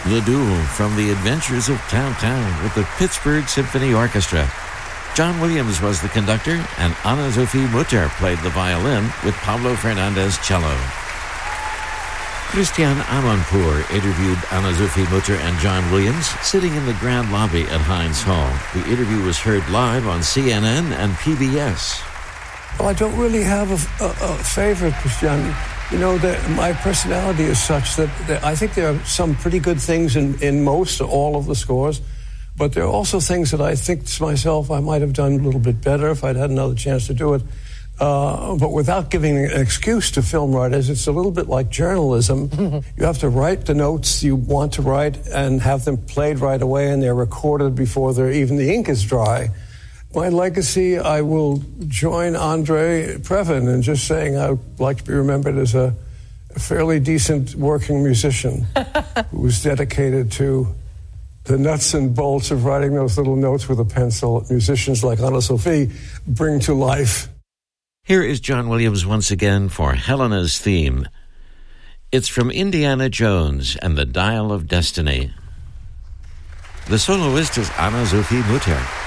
Le Duel from The Adventures of Tintin with the Pittsburgh Symphony Orchestra. John Williams was the conductor, and Anna-Sophie Mutter played the violin with Pablo Fernandez cello. Christian Amanpour interviewed Anna-Sophie Mutter and John Williams sitting in the Grand Lobby at Heinz Hall. The interview was heard live on CNN and PBS. Well, I don't really have a favorite, Christian. You know, my personality is such that I think there are some pretty good things in most or all of the scores, but there are also things that I think to myself I might have done a little bit better if I'd had another chance to do it. But without giving an excuse to film writers, it's a little bit like journalism. You have to write the notes you want to write and have them played right away, and they're recorded before even the ink is dry. My legacy, I will join Andre Previn in just saying I would like to be remembered as a fairly decent working musician who was dedicated to the nuts and bolts of writing those little notes with a pencil that musicians like Anna-Sophie bring to life. Here is John Williams once again for Helena's theme. It's from Indiana Jones and the Dial of Destiny. The soloist is Anna-Sophie Mutter.